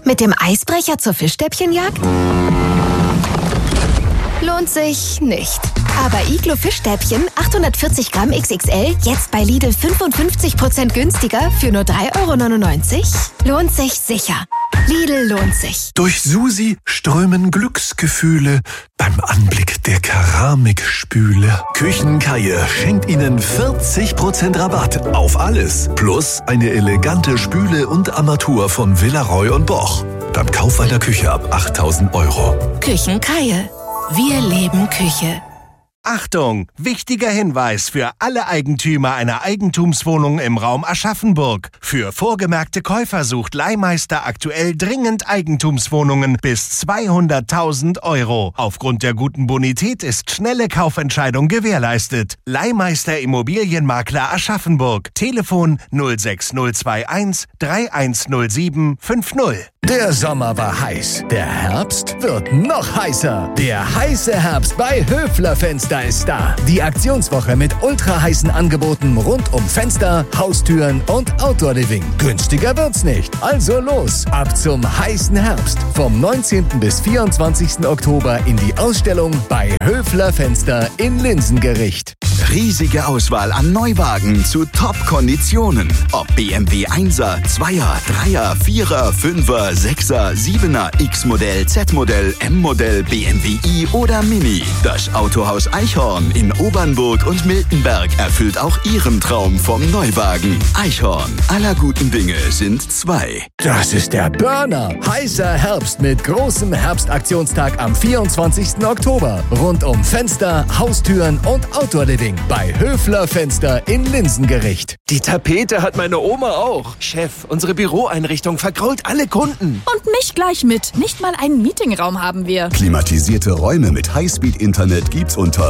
Mit dem Eisbrecher zur Fischstäbchenjagd? Lohnt sich nicht. Aber Iglo Fischstäbchen 840 Gramm XXL jetzt bei Lidl 55% günstiger für nur 3,99 €? Lohnt sich sicher. Lidl lohnt sich. Durch Susi strömen Glücksgefühle beim Anblick der Keramikspüle. Küchenkaie schenkt Ihnen 40% Rabatt auf alles. Plus eine elegante Spüle und Armatur von Villaroy und Boch. Beim Kauf einer Küche ab 8.000 €. Küchenkaie. Wir leben Küche. Achtung! Wichtiger Hinweis für alle Eigentümer einer Eigentumswohnung im Raum Aschaffenburg. Für vorgemerkte Käufer sucht Leihmeister aktuell dringend Eigentumswohnungen bis 200.000 €. Aufgrund der guten Bonität ist schnelle Kaufentscheidung gewährleistet. Leihmeister Immobilienmakler Aschaffenburg. Telefon 06021 3107 50. Der Sommer war heiß. Der Herbst wird noch heißer. Der heiße Herbst bei Höfler Fenster ist da. Die Aktionswoche mit ultra heißen Angeboten rund um Fenster, Haustüren und Outdoor Living. Günstiger wird's nicht. Also los. Ab zum heißen Herbst. Vom 19. bis 24. Oktober in die Ausstellung bei Höfler Fenster in Linsengericht. Riesige Auswahl an Neuwagen zu Top-Konditionen. Ob BMW 1er, 2er, 3er, 4er, 5er, 6er, 7er, X-Modell, Z-Modell, M-Modell, BMW i oder Mini. Das Autohaus Eichhorn in Obernburg und Miltenberg erfüllt auch Ihren Traum vom Neuwagen. Eichhorn, aller guten Dinge sind zwei. Das ist der Burner. Heißer Herbst mit großem Herbstaktionstag am 24. Oktober. Rund um Fenster, Haustüren und Outdoor Living bei Höfler Fenster in Linsengericht. Die Tapete hat meine Oma auch. Chef, unsere Büroeinrichtung vergrault alle Kunden. Und mich gleich mit. Nicht mal einen Meetingraum haben wir. Klimatisierte Räume mit Highspeed-Internet gibt's unter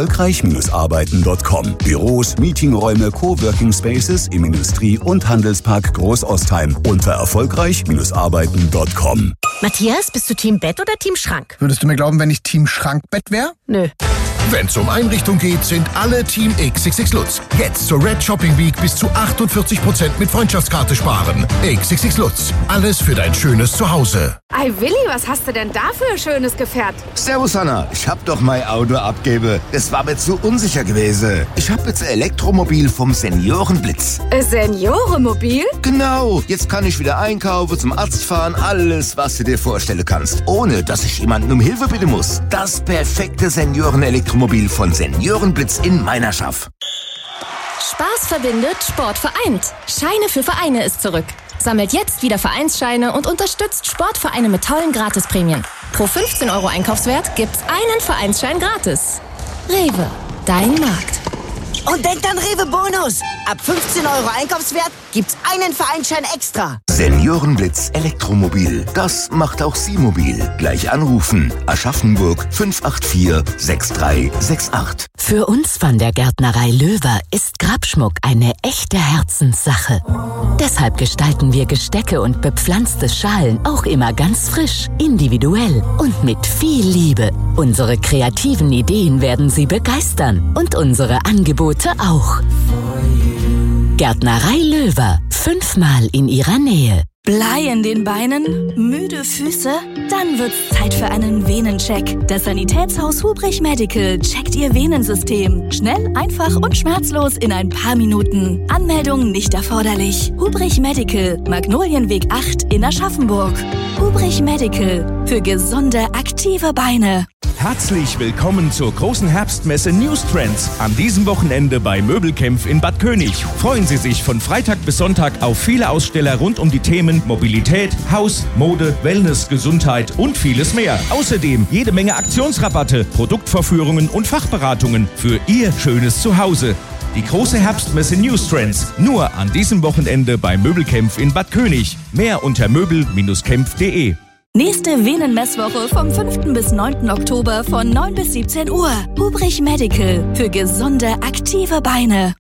erfolgreich-arbeiten.com. Büros, Meetingräume, Coworking Spaces im Industrie- und Handelspark Großostheim unter erfolgreich-arbeiten.com. Matthias, bist du Team Bett oder Team Schrank? Würdest du mir glauben, wenn ich Team Schrankbett wäre? Nö. Wenn's um Einrichtung geht, sind alle Team XXX Lutz. Jetzt zur Red Shopping Week bis zu 48% mit Freundschaftskarte sparen. XXX Lutz. Alles für dein schönes Zuhause. Ei Willi, was hast du denn da für ein schönes Gefährt? Servus Hanna, ich hab doch mein Auto abgebe. Das war mir zu unsicher gewesen. Ich hab jetzt ein Elektromobil vom Seniorenblitz. Seniorenmobil? Genau, jetzt kann ich wieder einkaufen, zum Arzt fahren, alles, was du dir vorstellen kannst. Ohne, dass ich jemanden um Hilfe bitten muss. Das perfekte Seniorenelektromobil von Seniorenblitz in Meinerschaft. Spaß verbindet, Sport vereint. Scheine für Vereine ist zurück. Sammelt jetzt wieder Vereinsscheine und unterstützt Sportvereine mit tollen Gratisprämien. Pro 15 € Einkaufswert gibt's einen Vereinsschein gratis. Rewe, dein Markt. Und denkt an Rewe Bonus. Ab 15 € Einkaufswert gibt's einen Vereinsschein extra. Seniorenblitz Elektromobil. Das macht auch Sie mobil. Gleich anrufen. Aschaffenburg 584 6368. Für uns von der Gärtnerei Löwer ist Grabschmuck eine echte Herzenssache. Deshalb gestalten wir Gestecke und bepflanzte Schalen auch immer ganz frisch, individuell und mit viel Liebe. Unsere kreativen Ideen werden Sie begeistern und unsere Angebote auch. Gärtnerei Löwer, 5-mal in Ihrer Nähe. Blei in den Beinen? Müde Füße? Dann wird's Zeit für einen Venencheck. Das Sanitätshaus Hubrich Medical checkt Ihr Venensystem. Schnell, einfach und schmerzlos in ein paar Minuten. Anmeldung nicht erforderlich. Hubrich Medical, Magnolienweg 8 in Aschaffenburg. Hubrich Medical, für gesunde, aktive Beine. Herzlich willkommen zur großen Herbstmesse News Trends an diesem Wochenende bei Möbelkämpf in Bad König. Freuen Sie sich von Freitag bis Sonntag auf viele Aussteller rund um die Themen Mobilität, Haus, Mode, Wellness, Gesundheit und vieles mehr. Außerdem jede Menge Aktionsrabatte, Produktvorführungen und Fachberatungen für Ihr schönes Zuhause. Die große Herbstmesse News Trends nur an diesem Wochenende bei Möbelkämpf in Bad König. Mehr unter möbel-kämpf.de. Nächste Venenmesswoche vom 5. bis 9. Oktober von 9 bis 17 Uhr. Hubrich Medical, für gesunde, aktive Beine.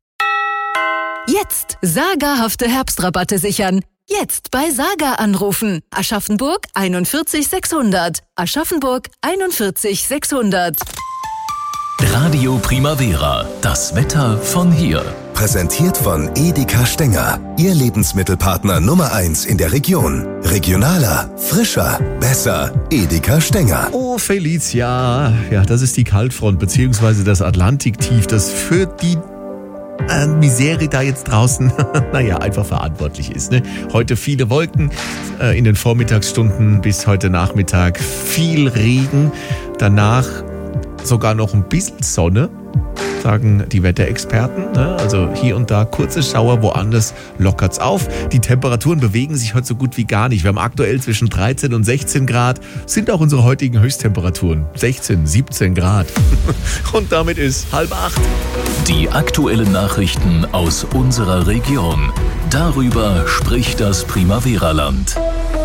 Jetzt sagerhafte Herbstrabatte sichern. Jetzt bei Saga anrufen. Aschaffenburg 41 600. Aschaffenburg 41 600. Radio Primavera. Das Wetter von hier. Präsentiert von Edeka Stenger. Ihr Lebensmittelpartner Nummer 1 in der Region. Regionaler, frischer, besser. Edeka Stenger. Oh, Felicia. Ja, das ist die Kaltfront bzw. das Atlantiktief, das für die Misere da jetzt draußen, einfach verantwortlich ist. Ne? Heute viele Wolken, in den Vormittagsstunden bis heute Nachmittag viel Regen, danach sogar noch ein bisschen Sonne, sagen die Wetterexperten. Ne? Also hier und da kurze Schauer, woanders lockert's auf. Die Temperaturen bewegen sich heute so gut wie gar nicht. Wir haben aktuell zwischen 13 und 16 Grad, sind auch unsere heutigen Höchsttemperaturen. 16, 17 Grad. Und damit ist 7:30. Die aktuellen Nachrichten aus unserer Region. Darüber spricht das Primavera-Land.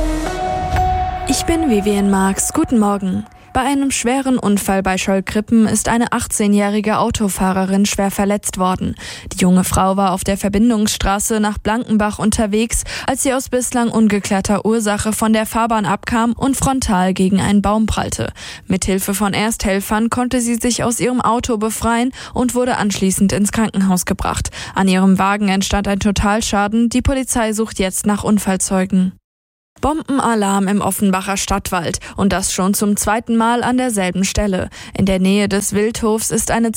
Ich bin Vivian Marx. Guten Morgen. Bei einem schweren Unfall bei Schollkrippen ist eine 18-jährige Autofahrerin schwer verletzt worden. Die junge Frau war auf der Verbindungsstraße nach Blankenbach unterwegs, als sie aus bislang ungeklärter Ursache von der Fahrbahn abkam und frontal gegen einen Baum prallte. Mithilfe von Ersthelfern konnte sie sich aus ihrem Auto befreien und wurde anschließend ins Krankenhaus gebracht. An ihrem Wagen entstand ein Totalschaden. Die Polizei sucht jetzt nach Unfallzeugen. Bombenalarm im Offenbacher Stadtwald und das schon zum zweiten Mal an derselben Stelle. In der Nähe des Wildhofs ist eine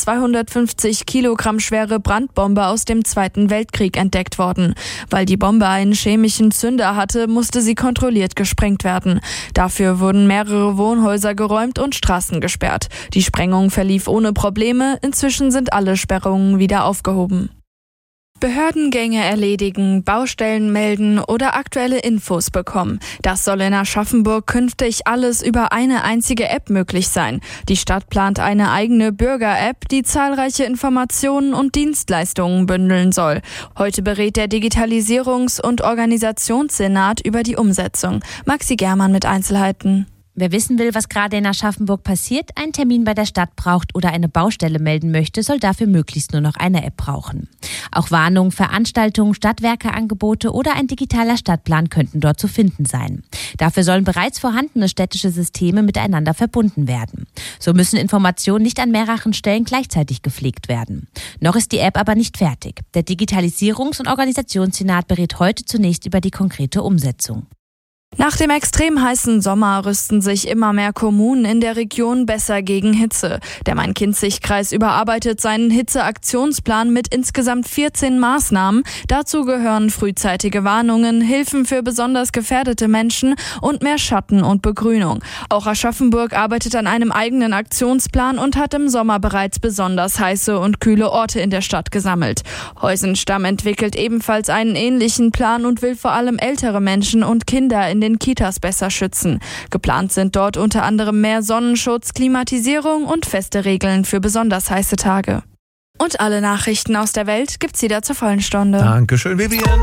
250 Kilogramm schwere Brandbombe aus dem Zweiten Weltkrieg entdeckt worden. Weil die Bombe einen chemischen Zünder hatte, musste sie kontrolliert gesprengt werden. Dafür wurden mehrere Wohnhäuser geräumt und Straßen gesperrt. Die Sprengung verlief ohne Probleme. Inzwischen sind alle Sperrungen wieder aufgehoben. Behördengänge erledigen, Baustellen melden oder aktuelle Infos bekommen. Das soll in Aschaffenburg künftig alles über eine einzige App möglich sein. Die Stadt plant eine eigene Bürger-App, die zahlreiche Informationen und Dienstleistungen bündeln soll. Heute berät der Digitalisierungs- und Organisationssenat über die Umsetzung. Maxi Germann mit Einzelheiten. Wer wissen will, was gerade in Aschaffenburg passiert, einen Termin bei der Stadt braucht oder eine Baustelle melden möchte, soll dafür möglichst nur noch eine App brauchen. Auch Warnungen, Veranstaltungen, Stadtwerkeangebote oder ein digitaler Stadtplan könnten dort zu finden sein. Dafür sollen bereits vorhandene städtische Systeme miteinander verbunden werden. So müssen Informationen nicht an mehreren Stellen gleichzeitig gepflegt werden. Noch ist die App aber nicht fertig. Der Digitalisierungs- und Organisationssenat berät heute zunächst über die konkrete Umsetzung. Nach dem extrem heißen Sommer rüsten sich immer mehr Kommunen in der Region besser gegen Hitze. Der Main-Kinzig-Kreis überarbeitet seinen Hitzeaktionsplan mit insgesamt 14 Maßnahmen. Dazu gehören frühzeitige Warnungen, Hilfen für besonders gefährdete Menschen und mehr Schatten und Begrünung. Auch Aschaffenburg arbeitet an einem eigenen Aktionsplan und hat im Sommer bereits besonders heiße und kühle Orte in der Stadt gesammelt. Heusenstamm entwickelt ebenfalls einen ähnlichen Plan und will vor allem ältere Menschen und Kinder in den Kitas besser schützen. Geplant sind dort unter anderem mehr Sonnenschutz, Klimatisierung und feste Regeln für besonders heiße Tage. Und alle Nachrichten aus der Welt gibt's wieder zur vollen Stunde. Dankeschön, Vivian.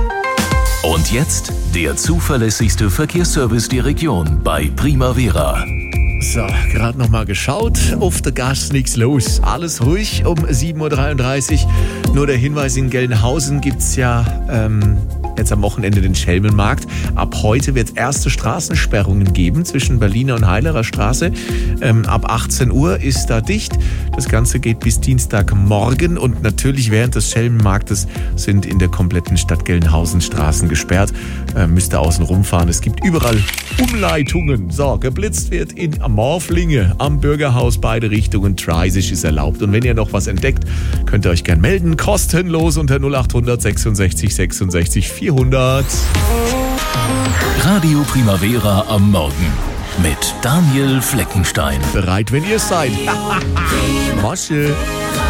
Und jetzt der zuverlässigste Verkehrsservice der Region bei Primavera. So, gerade noch mal geschaut. Auf der Gas nichts los. Alles ruhig um 7:33 Uhr. Nur der Hinweis, in Gelnhausen gibt's ja jetzt am Wochenende den Schelmenmarkt. Ab heute wird es erste Straßensperrungen geben zwischen Berliner und Heilerer Straße. Ab 18 Uhr ist da dicht. Das Ganze geht bis Dienstagmorgen und natürlich während des Schelmenmarktes sind in der kompletten Stadt Gelnhausen Straßen gesperrt. Müsst ihr außen rumfahren. Es gibt überall Umleitungen. So, geblitzt wird in Morflinge am Bürgerhaus, beide Richtungen. Triesisch ist erlaubt. Und wenn ihr noch was entdeckt, könnt ihr euch gern melden. Kostenlos unter 0800 66 66 400. Radio Primavera am Morgen mit Daniel Fleckenstein. Bereit, wenn ihr seid. Mosche.